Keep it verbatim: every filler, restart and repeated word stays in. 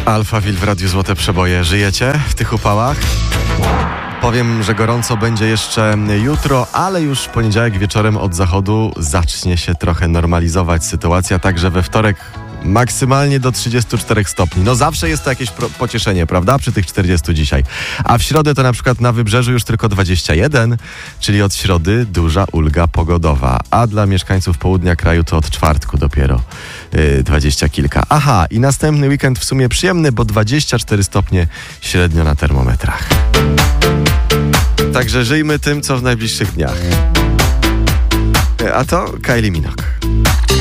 Alphaville w Radiu Złote Przeboje. Żyjecie w tych upałach? Powiem, że gorąco będzie jeszcze jutro, ale już w poniedziałek wieczorem od zachodu zacznie się trochę normalizować sytuacja, także we wtorek maksymalnie do trzydziestu czterech stopni. No zawsze jest to jakieś pro- pocieszenie, prawda? Przy tych czterdziestu dzisiaj. A w środę to na przykład na Wybrzeżu już tylko dwadzieścia jeden, czyli od środy duża ulga pogodowa. A dla mieszkańców południa kraju to od czwartku dopiero yy, dwadzieścia kilka. Aha, i następny weekend w sumie przyjemny, bo dwadzieścia cztery stopnie średnio na termometrach. Także żyjmy tym, co w najbliższych dniach. A to Kylie Minogue.